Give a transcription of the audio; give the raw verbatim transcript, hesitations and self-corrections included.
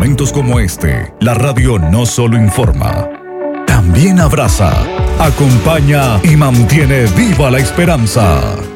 momentos como este, la radio no solo informa, también abraza, acompaña y mantiene viva la esperanza.